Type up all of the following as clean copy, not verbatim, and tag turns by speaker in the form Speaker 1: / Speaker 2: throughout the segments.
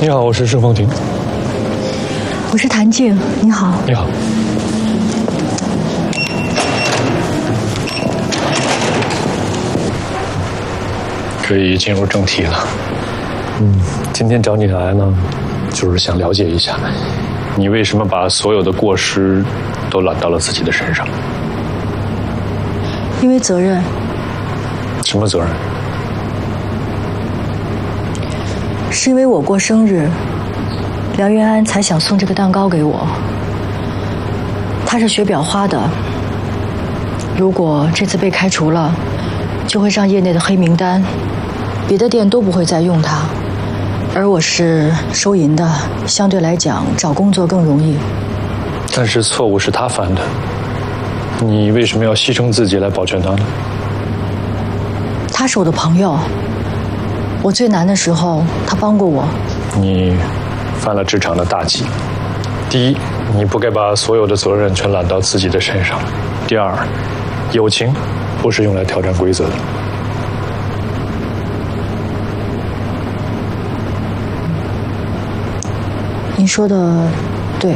Speaker 1: 你好，我是盛风婷。
Speaker 2: 我是谭静，你好。
Speaker 1: 你好。可以进入正题了。今天找你来呢，就是想了解一下，你为什么把所有的过失都揽到了自己的身上？
Speaker 2: 因为责任。
Speaker 1: 什么责任？
Speaker 2: 是因为我过生日，梁元安才想送这个蛋糕给我。他是学裱花的，如果这次被开除了，就会上业内的黑名单，别的店都不会再用它。而我是收银的，相对来讲找工作更容易。
Speaker 1: 但是错误是他犯的，你为什么要牺牲自己来保全他呢？
Speaker 2: 他是我的朋友，我最难的时候他帮过我。
Speaker 1: 你犯了职场的大忌。第一，你不该把所有的责任全揽到自己的身上。第二，友情不是用来挑战规则的。
Speaker 2: 你说的对。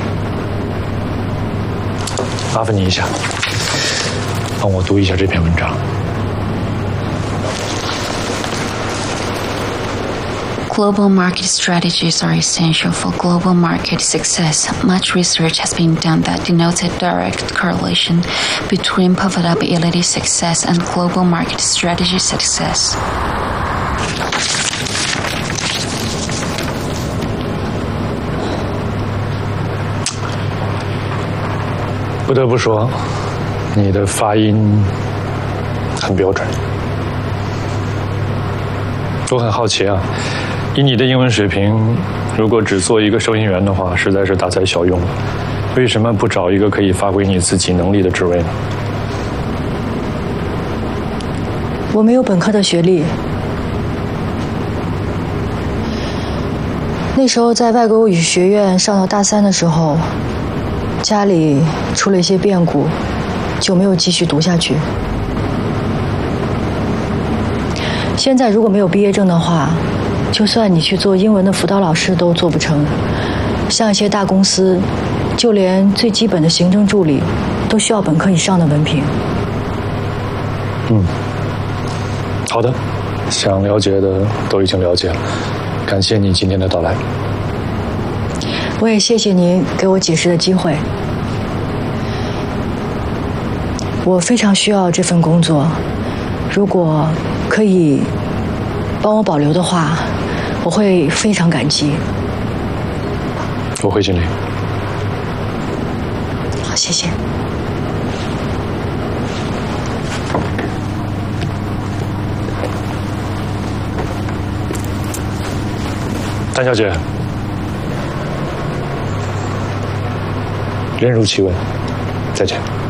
Speaker 1: 麻烦你一下，帮我读一下这篇文章。
Speaker 3: Global market strategies are essential for global market success. Much research has been done that denotes a direct correlation between profitability success and global market strategy success.
Speaker 1: 不得不说，你的发音很标准。我很好奇啊，以你的英文水平，如果只做一个收银员的话，实在是大材小用了。为什么不找一个可以发挥你自己能力的职位呢？
Speaker 2: 我没有本科的学历，那时候在外国语学院上到大3的时候，家里出了一些变故，就没有继续读下去。现在如果没有毕业证的话，就算你去做英文的辅导老师都做不成。像一些大公司，就连最基本的行政助理都需要本科以上的文凭。
Speaker 1: 好的，想了解的都已经了解了，感谢你今天的到来。
Speaker 2: 我也谢谢您给我解释的机会。我非常需要这份工作，如果可以帮我保留的话，我会非常感激。
Speaker 1: 我会尽力。
Speaker 2: 好，谢谢。
Speaker 1: 谭小姐，人如其问，再见。